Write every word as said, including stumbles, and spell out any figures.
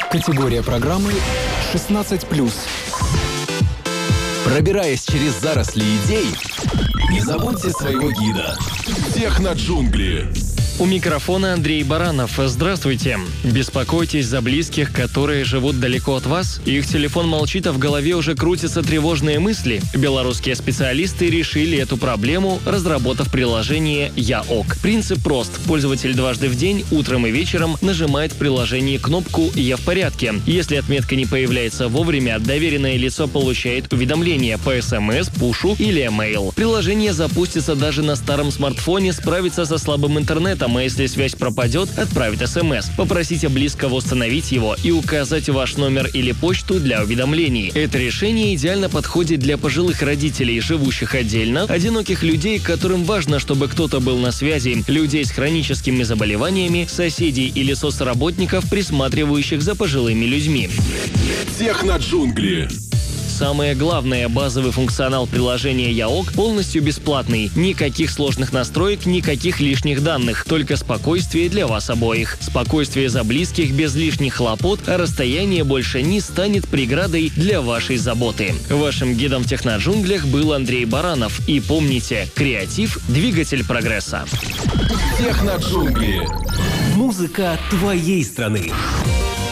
Категория программы шестнадцать плюс. Пробираясь через заросли идей, не забудьте своего гида. Техноджунгли. У микрофона Андрей Баранов. Здравствуйте. Беспокойтесь за близких, которые живут далеко от вас? Их телефон молчит, а в голове уже крутятся тревожные мысли? Белорусские специалисты решили эту проблему, разработав приложение «Я ок». Принцип прост. Пользователь дважды в день, утром и вечером, нажимает в приложении кнопку «Я в порядке». Если отметка не появляется вовремя, доверенное лицо получает уведомление по СМС, пушу или имейл. Приложение запустится даже на старом смартфоне, справится со слабым интернетом, а если связь пропадет, отправит СМС. Попросите близкого установить его и указать ваш номер или почту для уведомлений. Это решение идеально подходит для пожилых родителей, живущих отдельно, одиноких людей, которым важно, чтобы кто-то был на связи, людей с хроническими заболеваниями, соседей или соцработников, присматривающих за пожилыми людьми. Техноджунгли. Самое главное, базовый функционал приложения «Я ок» полностью бесплатный. Никаких сложных настроек, никаких лишних данных. Только спокойствие для вас обоих. Спокойствие за близких без лишних хлопот, а расстояние больше не станет преградой для вашей заботы. Вашим гидом в техноджунглях был Андрей Баранов. И помните, креатив – двигатель прогресса. Техноджунгли. Музыка твоей страны.